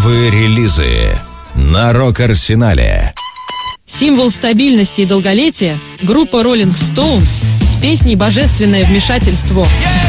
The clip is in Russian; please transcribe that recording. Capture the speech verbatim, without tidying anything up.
Новые релизы на Рок-Арсенале. Символ стабильности и долголетия — группа Rolling Stones с песней «Божественное вмешательство».